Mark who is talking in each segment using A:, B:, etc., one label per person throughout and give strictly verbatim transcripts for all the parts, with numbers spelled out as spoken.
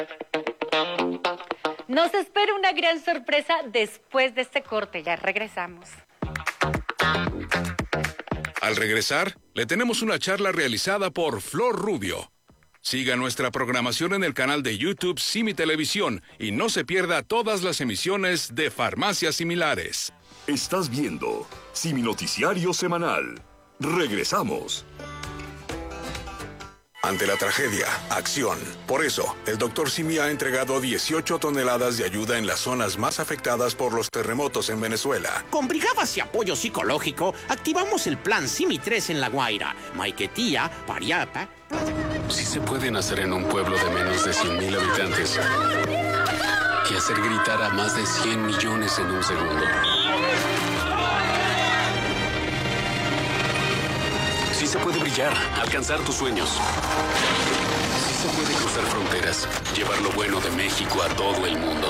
A: Nos espera una gran sorpresa después de este corte. Ya regresamos.
B: Al regresar, le tenemos una charla realizada por Flor Rubio. Siga nuestra programación en el canal de YouTube Simi Televisión y no se pierda todas las emisiones de Farmacias Similares.
C: Estás viendo Simi Noticiario Semanal. Regresamos.
B: Ante la tragedia, acción. Por eso, el doctor Simi ha entregado dieciocho toneladas de ayuda en las zonas más afectadas por los terremotos en Venezuela.
D: Con brigadas y apoyo psicológico, activamos el plan Simi tres en La Guaira, Maiquetía, Pariapa.
E: Sí se puede nacer en un pueblo de menos de cien mil habitantes y hacer gritar a más de cien millones en un segundo. Sí se puede brillar, alcanzar tus sueños. Sí se puede cruzar fronteras, llevar lo bueno de México a todo el mundo.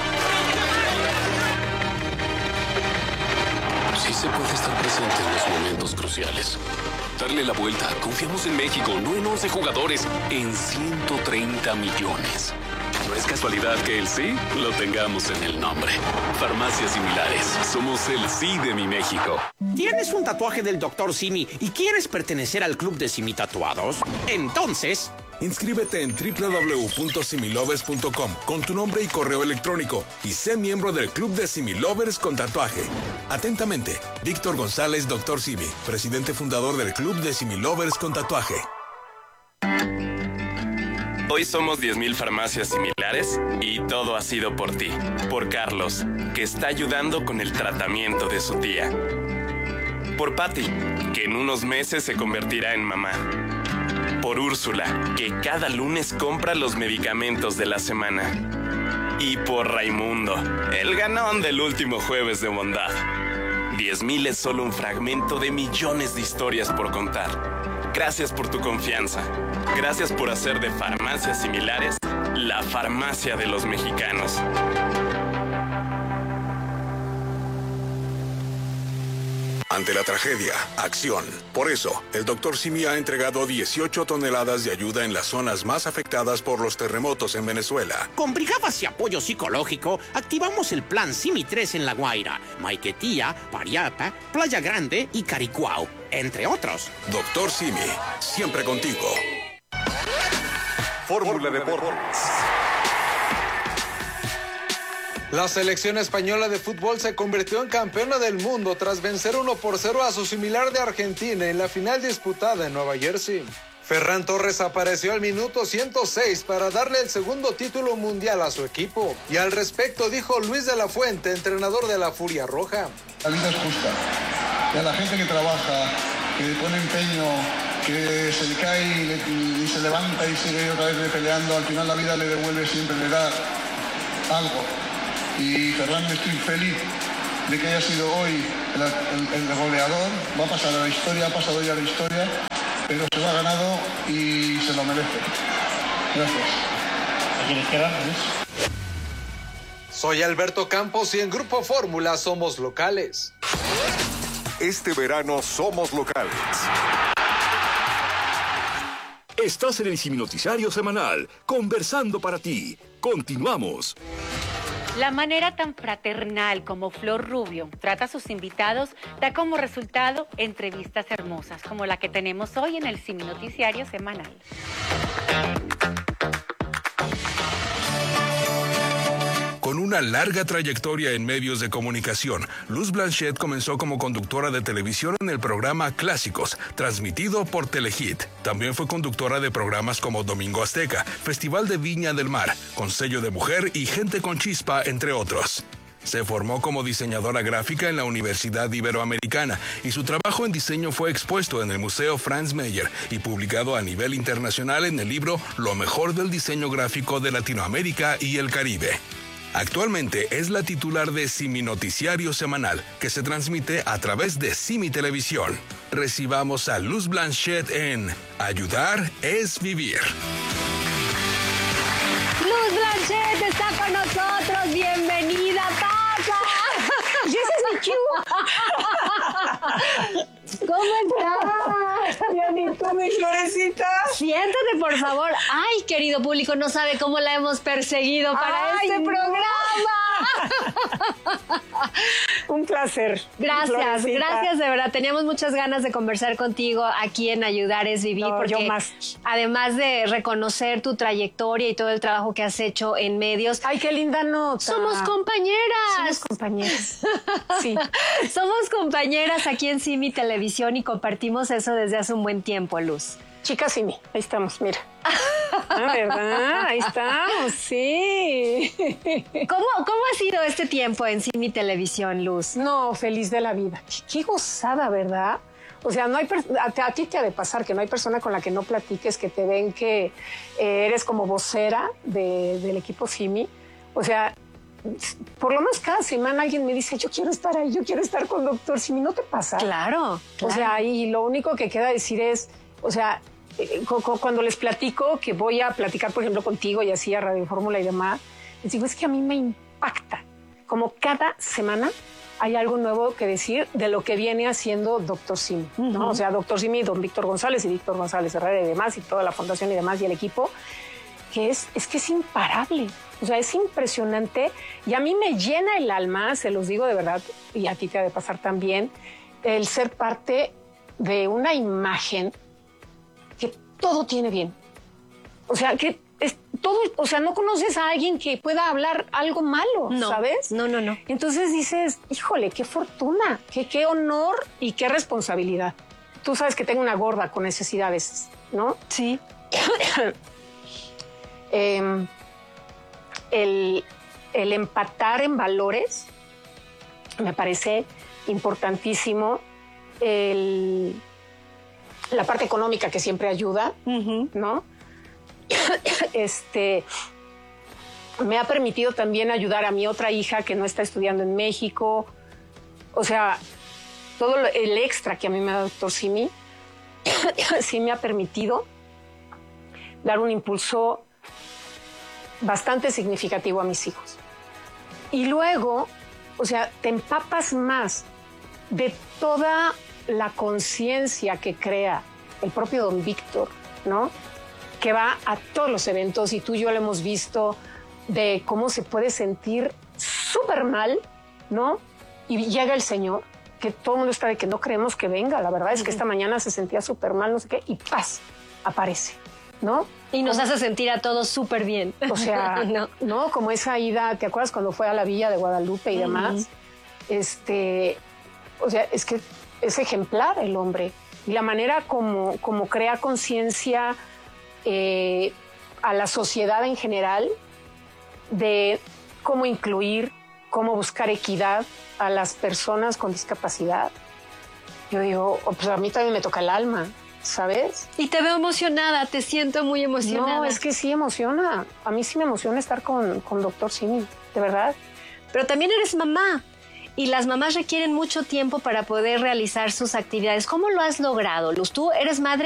E: Sí se puede estar presente en los momentos cruciales. Darle la vuelta. Confiamos en México, no en once jugadores, en ciento treinta millones. No es casualidad que el sí lo tengamos en el nombre. Farmacias Similares. Somos el sí de mi México.
D: ¿Tienes un tatuaje del doctor Simi y quieres pertenecer al club de Simi Tatuados? Entonces...
B: inscríbete en doble u doble u doble u punto similovers punto com con tu nombre y correo electrónico y sé miembro del club de Similovers con tatuaje. Atentamente, Víctor González, doctor Simi, presidente fundador del club de Similovers con tatuaje.
F: Hoy somos diez mil farmacias similares y todo ha sido por ti, por Carlos, que está ayudando con el tratamiento de su tía. Por Patty, que en unos meses se convertirá en mamá. Por Úrsula, que cada lunes compra los medicamentos de la semana. Y por Raimundo, el ganón del último jueves de bondad. diez mil es solo un fragmento de millones de historias por contar. Gracias por tu confianza. Gracias por hacer de Farmacias Similares la farmacia de los mexicanos.
B: Ante la tragedia, acción. Por eso, el doctor Simi ha entregado dieciocho toneladas de ayuda en las zonas más afectadas por los terremotos en Venezuela.
D: Con brigadas y apoyo psicológico, activamos el plan Simi tres en La Guaira, Maiquetía, Pariapa, Playa Grande y Caricuao, entre otros.
B: Doctor Simi, siempre contigo.
C: Fórmula Deportes.
G: La selección española de fútbol se convirtió en campeona del mundo tras vencer uno por cero a su similar de Argentina en la final disputada en Nueva Jersey. Ferran Torres apareció al minuto ciento seis para darle el segundo título mundial a su equipo. Y al respecto dijo Luis de la Fuente, entrenador de la Furia Roja.
H: La vida es justa. Y a la gente que trabaja, que pone empeño, que se le cae y, le, y se levanta y sigue otra vez peleando, al final la vida le devuelve siempre, le da algo. Y Ferran, estoy feliz de que haya sido hoy el, el, el goleador. Va a pasar a la historia, ha pasado ya a la historia, pero se lo ha ganado y se lo merece. Gracias. ¿A quiénes quedan?
G: Soy Alberto Campos y en Grupo Fórmula somos locales.
C: Este verano somos locales. Estás en el Simi Noticiario Semanal, conversando para ti. Continuamos.
A: La manera tan fraternal como Flor Rubio trata a sus invitados da como resultado entrevistas hermosas como la que tenemos hoy en el Simi Noticiario Semanal.
B: Con una larga trayectoria en medios de comunicación, Luz Blanchet comenzó como conductora de televisión en el programa Clásicos, transmitido por Telehit. También fue conductora de programas como Domingo Azteca, Festival de Viña del Mar, Con Sello de Mujer y Gente con Chispa, entre otros. Se formó como diseñadora gráfica en la Universidad Iberoamericana y su trabajo en diseño fue expuesto en el Museo Franz Mayer y publicado a nivel internacional en el libro Lo mejor del diseño gráfico de Latinoamérica y el Caribe. Actualmente es la titular de Simi Noticiario Semanal, que se transmite a través de Simi Televisión. Recibamos a Luz Blanchet en Ayudar es Vivir.
A: Luz Blanchet está con nosotros. Bienvenida, papa.
I: Y ese es mi cue.
A: ¿Cómo estás?
I: Bien, bien, ¿y tú, mi Florecita?
J: Siéntate, por favor. Ay, querido público, no sabe cómo la hemos perseguido para
I: Ay,
J: este
I: no.
J: programa.
I: Un placer.
J: Gracias,
I: Florecita.
J: gracias de verdad. Teníamos muchas ganas de conversar contigo aquí en Ayudar es Vivir,
I: No,
J: porque
I: yo más.
J: además de reconocer tu trayectoria y todo el trabajo que has hecho en medios,
I: Ay, qué linda nota.
J: somos compañeras.
I: Somos compañeras. Sí.
J: Somos compañeras aquí en Simi Televisión y compartimos eso desde hace un buen tiempo, Luz.
I: Chicas, sí, ahí estamos, mira. Ah, ¿verdad? Ahí estamos, sí.
J: ¿Cómo, ¿Cómo ha sido este tiempo en Simi Televisión, Luz?
I: No, feliz de la vida. Qué, qué gozada, ¿verdad? O sea, no hay a, a ti te ha de pasar que no hay persona con la que no platiques, que te ven que eh, eres como vocera de, del equipo Simi. O sea, por lo menos cada semana alguien me dice, yo quiero estar ahí, yo quiero estar con Doctor Simi. ¿No te pasa?
J: Claro, claro.
I: O sea, y lo único que queda decir es, o sea, eh, cuando les platico que voy a platicar, por ejemplo, contigo y así a Radio Fórmula y demás, les digo, es que a mí me impacta. Como cada semana hay algo nuevo que decir de lo que viene haciendo Doctor Simi, ¿no? Uh-huh. O sea, Doctor Simi, don Víctor González y Víctor González Herrera y demás, y toda la fundación y demás, y el equipo, que es, es que es imparable. O sea, es impresionante. Y a mí me llena el alma, se los digo de verdad, y a ti te ha de pasar también, el ser parte de una imagen que todo tiene bien. O sea, que es todo, o sea, no conoces a alguien que pueda hablar algo malo,
J: no,
I: ¿sabes?
J: No, no, no.
I: Entonces dices, híjole, qué fortuna, qué, qué honor y qué responsabilidad. Tú sabes que tengo una gorda con necesidades, ¿no?
J: Sí.
I: eh, el, el empatar en valores me parece importantísimo. El, la parte económica que siempre ayuda, uh-huh. ¿no? Este, me ha permitido también ayudar a mi otra hija que no está estudiando en México. O sea, todo el extra que a mí me da Doctor Simi sí me ha permitido dar un impulso bastante significativo a mis hijos. Y luego, o sea, te empapas más de toda la conciencia que crea el propio don Víctor, ¿no? Que va a todos los eventos y tú y yo lo hemos visto de cómo se puede sentir súper mal, ¿no? Y llega el Señor, que todo el mundo está de que no creemos que venga. La verdad es que esta mañana se sentía súper mal, no sé qué, y ¡paz! Aparece, ¿no?
J: Y nos hace sentir a todos súper bien.
I: O sea, no. ¿no? Como esa ida, ¿te acuerdas cuando fue a la Villa de Guadalupe y demás? Uh-huh. Este, o sea, es que es ejemplar el hombre. Y la manera como, como crea conciencia eh, a la sociedad en general de cómo incluir, cómo buscar equidad a las personas con discapacidad. Yo digo, oh, pues a mí también me toca el alma, ¿sabes?
J: Y te veo emocionada, te siento muy emocionada.
I: No, es que sí emociona. A mí sí me emociona estar con, con Doctor Simi, de verdad.
J: Pero también eres mamá. Y las mamás requieren mucho tiempo para poder realizar sus actividades. ¿Cómo lo has logrado, Luz? Tú eres madre